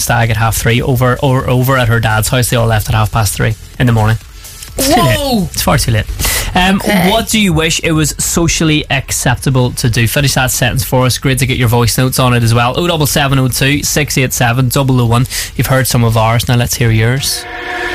stag at 3:30 over at her dad's house. They all left at 3:30 in the morning. Whoa! It's far too late. Okay. What do you wish it was socially acceptable to do? Finish that sentence for us. Great to get your voice notes on it as well. 07702 687 001. You've heard some of ours, now let's hear yours.